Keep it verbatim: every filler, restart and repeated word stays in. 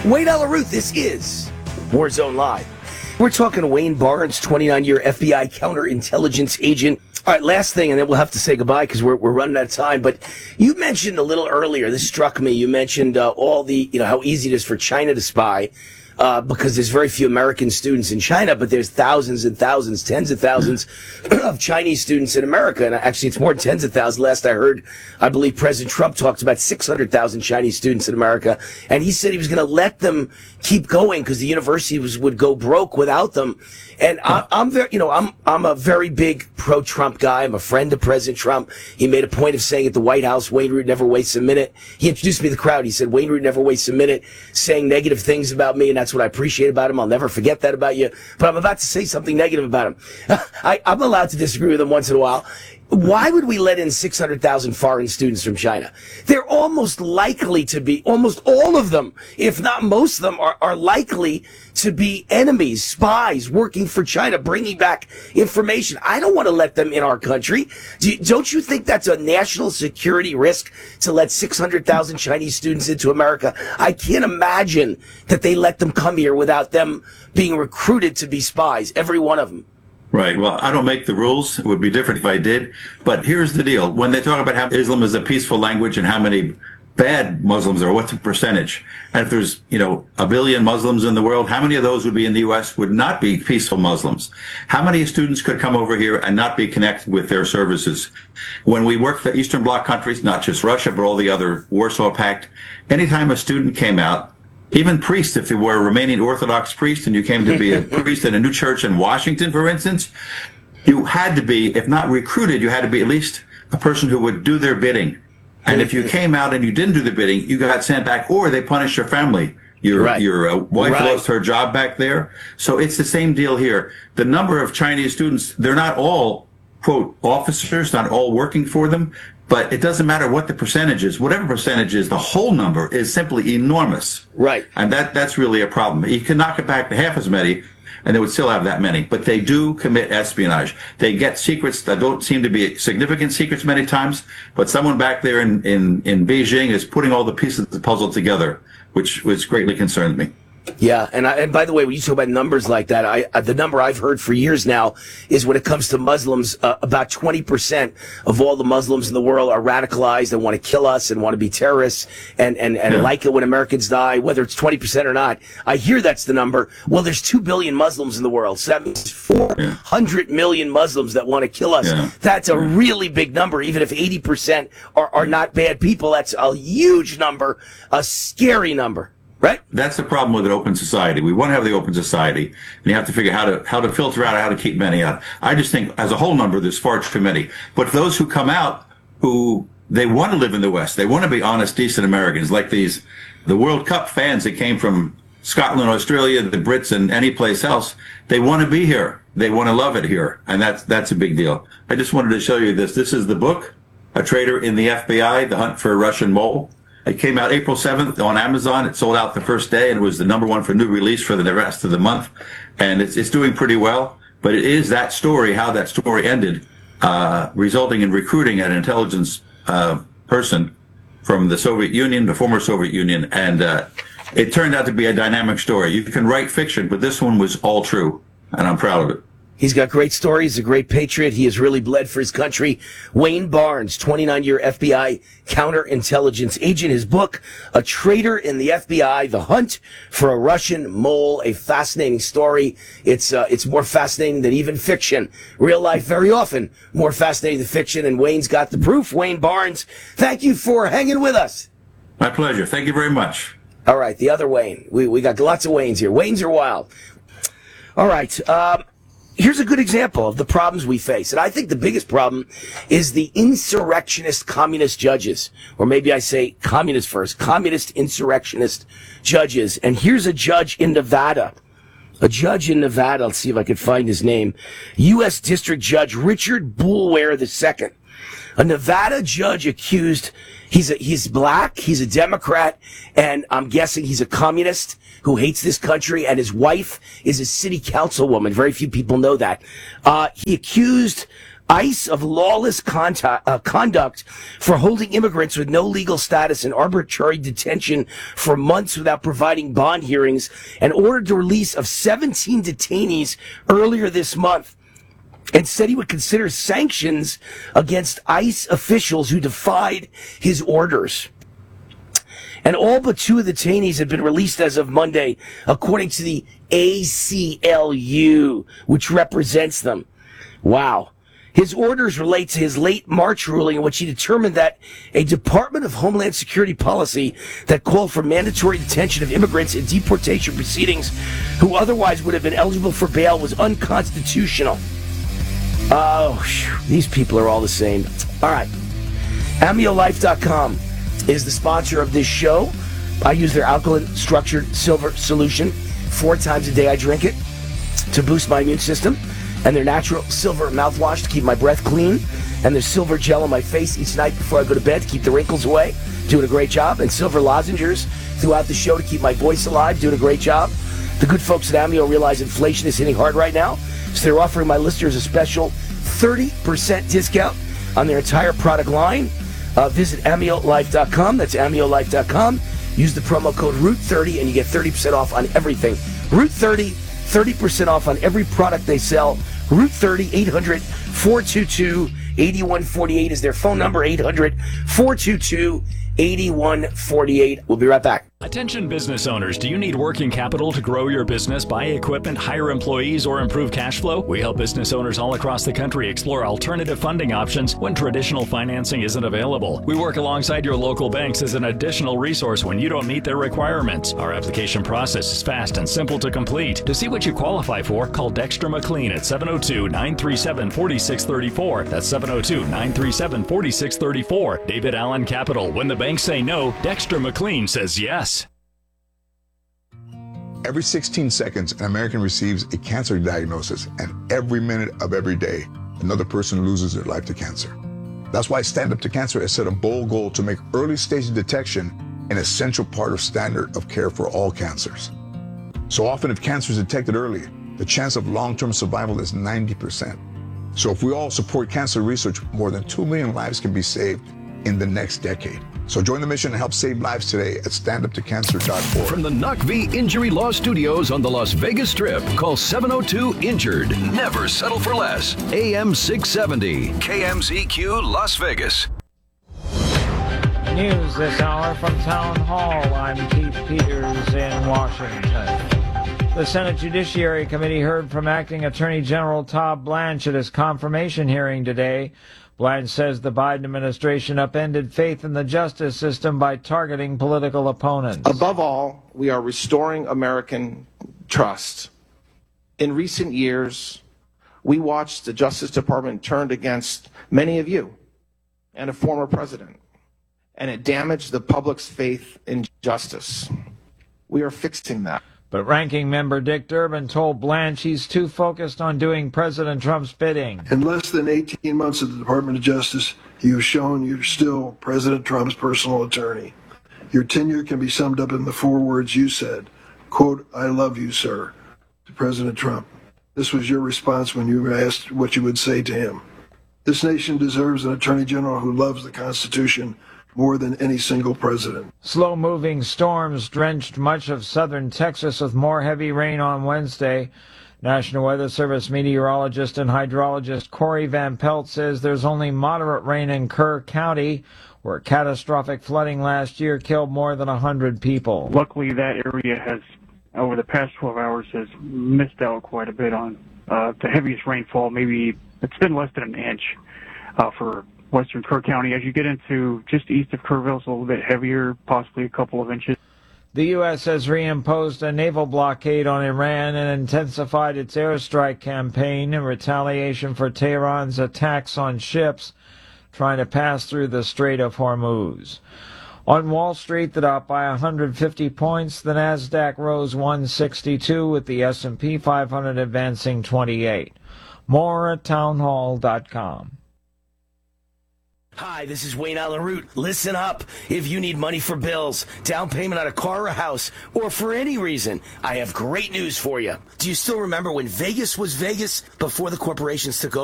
Wayne Allyn Root, this is Warzone Live. We're talking to Wayne Barnes, twenty-nine-year F B I counterintelligence agent. All right, last thing, and then we'll have to say goodbye because we're we're running out of time. But you mentioned a little earlier, this struck me, you mentioned uh, all the, you know, how easy it is for China to spy. Uh, because there's very few American students in China, but there's thousands and thousands, tens of thousands of Chinese students in America. And actually, it's more than tens of thousands. Last I heard, I believe President Trump talked about six hundred thousand Chinese students in America. And he said he was going to let them keep going because the university was, would go broke without them. And I, I'm very, you know, I'm, I'm a very big pro-Trump guy. I'm a friend of President Trump. He made a point of saying at the White House, Wayne Root never wastes a minute. He introduced me to the crowd. He said, Wayne Root never wastes a minute saying negative things about me. And that's what I appreciate about him. I'll never forget that about you. But I'm about to say something negative about him. I, I'm allowed to disagree with him once in a while. Why would we let in six hundred thousand foreign students from China? They're almost likely to be, almost all of them, if not most of them, are, are likely to be enemies, spies working for China, bringing back information. I don't want to let them in our country. Do you, don't you think that's a national security risk to let six hundred thousand Chinese students into America? I can't imagine that they let them come here without them being recruited to be spies, every one of them. Right. Well, I don't make the rules. It would be different if I did. But here's the deal. When they talk about how Islam is a peaceful language and how many bad Muslims are, what's the percentage? And if there's, you know, a billion Muslims in the world, how many of those would be in the U S would not be peaceful Muslims? How many students could come over here and not be connected with their services? When we work for Eastern Bloc countries, not just Russia, but all the other Warsaw Pact, anytime a student came out, even priests, if you were a remaining Orthodox priest and you came to be a priest in a new church in Washington, for instance, you had to be, if not recruited, you had to be at least a person who would do their bidding. And if you came out and you didn't do the bidding, you got sent back, or they punished your family. Your right. your uh, wife right. lost her job back there. So it's the same deal here. The number of Chinese students, they're not all, quote, officers, not all working for them. But it doesn't matter what the percentage is. Whatever percentage is, the whole number is simply enormous. Right. And that that's really a problem. You can knock it back to half as many, and they would still have that many. But they do commit espionage. They get secrets that don't seem to be significant secrets many times, but someone back there in, in, in Beijing is putting all the pieces of the puzzle together, which, which greatly concerns me. Yeah, and I, and by the way, when you talk about numbers like that, I, uh, the number I've heard for years now is when it comes to Muslims, uh, about twenty percent of all the Muslims in the world are radicalized and want to kill us and want to be terrorists and, and, and yeah. like it when Americans die, whether it's twenty percent or not. I hear that's the number. Well, there's two billion Muslims in the world, so that means four hundred yeah. million Muslims that want to kill us. Yeah. That's a yeah. really big number. Even if eighty percent are, are not bad people, that's a huge number, a scary number. Right. That's the problem with an open society. We want to have the open society, and you have to figure how to how to filter out, how to keep many out. I just think, as a whole number, there's far too many. But those who come out, who they want to live in the West, they want to be honest, decent Americans, like these the World Cup fans that came from Scotland, Australia, the Brits, and any place else. They want to be here. They want to love it here, and that's that's a big deal. I just wanted to show you this. This is the book, A Traitor in the F B I: The Hunt for a Russian Mole. It came out April seventh on Amazon. It sold out the first day, and it was the number one for new release for the rest of the month. And it's, it's doing pretty well. But it is that story, how that story ended, uh, resulting in recruiting an intelligence uh, person from the Soviet Union, the former Soviet Union. And uh, it turned out to be a dynamic story. You can write fiction, but this one was all true, and I'm proud of it. He's got great stories, a great patriot. He has really bled for his country. Wayne Barnes, twenty-nine-year F B I counterintelligence agent. His book, A Traitor in the F B I: The Hunt for a Russian Mole, a fascinating story. It's uh, it's more fascinating than even fiction. Real life, very often, more fascinating than fiction, and Wayne's got the proof. Wayne Barnes, thank you for hanging with us. My pleasure. Thank you very much. All right, the other Wayne. We, we got lots of Waynes here. Waynes are wild. All right, um... here's a good example of the problems we face. And I think the biggest problem is the insurrectionist communist judges. Or maybe I say communist first. Communist insurrectionist judges. And here's a judge in Nevada. A judge in Nevada. Let's see if I can find his name. U S District Judge Richard Boulware the Second. A Nevada judge accused, he's a, he's black, he's a Democrat, and I'm guessing he's a communist who hates this country, and his wife is a city councilwoman. Very few people know that. Uh, he accused ICE of lawless contact, uh, conduct for holding immigrants with no legal status in arbitrary detention for months without providing bond hearings, and ordered the release of seventeen detainees earlier this month, and said he would consider sanctions against ICE officials who defied his orders. And all but two of the detainees have been released as of Monday, according to the A C L U, which represents them. Wow. His orders relate to his late March ruling in which he determined that a Department of Homeland Security policy that called for mandatory detention of immigrants in deportation proceedings who otherwise would have been eligible for bail was unconstitutional. Oh, these people are all the same. All right. Amio Life dot com is the sponsor of this show. I use their alkaline structured silver solution. Four times a day I drink it to boost my immune system. And their natural silver mouthwash to keep my breath clean. And their silver gel on my face each night before I go to bed to keep the wrinkles away. Doing a great job. And silver lozenges throughout the show to keep my voice alive. Doing a great job. The good folks at Amio realize inflation is hitting hard right now. So they're offering my listeners a special thirty percent discount on their entire product line. Uh, visit Amio Life dot com. That's Amio Life dot com. Use the promo code Root thirty and you get thirty percent off on everything. Root thirty, thirty percent off on every product they sell. Root thirty, eight hundred, four two two, eight one four eight is their phone number, eight hundred, four two two, eight one four eight. We'll be right back. Attention business owners, do you need working capital to grow your business, buy equipment, hire employees, or improve cash flow? We help business owners all across the country explore alternative funding options when traditional financing isn't available. We work alongside your local banks as an additional resource when you don't meet their requirements. Our application process is fast and simple to complete. To see what you qualify for, call Dexter McLean at seven oh two, nine three seven, four six three four. That's seven oh two, nine three seven, four six three four. David Allen Capital. When the banks say no, Dexter McLean says yes. Every sixteen seconds, an American receives a cancer diagnosis, and every minute of every day, another person loses their life to cancer. That's why Stand Up to Cancer has set a bold goal to make early-stage detection an essential part of standard of care for all cancers. So often, if cancer is detected early, the chance of long-term survival is ninety percent. So if we all support cancer research, more than two million lives can be saved in the next decade. So join the mission and help save lives today at stand up to cancer dot org. From the N U C V Injury Law Studios on the Las Vegas Strip, call seven oh two, injured. Never settle for less. A M six seventy, K M Z Q, Las Vegas. News this hour from Town Hall. I'm Keith Peters in Washington. The Senate Judiciary Committee heard from Acting Attorney General Todd Blanche at his confirmation hearing today. Blanche says the Biden administration upended faith in the justice system by targeting political opponents. Above all, we are restoring American trust. In recent years, we watched the Justice Department turned against many of you and a former president, and it damaged the public's faith in justice. We are fixing that. But Ranking Member Dick Durbin told Blanche he's too focused on doing President Trump's bidding. In less than eighteen months at the Department of Justice, you have shown you're still President Trump's personal attorney. Your tenure can be summed up in the four words you said, quote, "I love you, sir," to President Trump. This was your response when you were asked what you would say to him. This nation deserves an attorney general who loves the Constitution more than any single president. Slow-moving storms drenched much of southern Texas with more heavy rain on Wednesday. National Weather Service meteorologist and hydrologist Corey Van Pelt says there's only moderate rain in Kerr County, where catastrophic flooding last year killed more than one hundred people. Luckily, that area has, over the past twelve hours, has missed out quite a bit on uh, the heaviest rainfall. Maybe it's been less than an inch uh, for western Kerr County. As you get into just east of Kerrville, it's a little bit heavier, possibly a couple of inches. The U S has reimposed a naval blockade on Iran and intensified its airstrike campaign in retaliation for Tehran's attacks on ships trying to pass through the Strait of Hormuz. On Wall Street, the Dow by one hundred fifty points. The Nasdaq rose one sixty-two, with the S and P five hundred advancing twenty-eight. More at townhall dot com. Hi, this is Wayne Allen Root. Listen up. If you need money for bills, down payment on a car or a house, or for any reason, I have great news for you. Do you still remember when Vegas was Vegas before the corporations took over?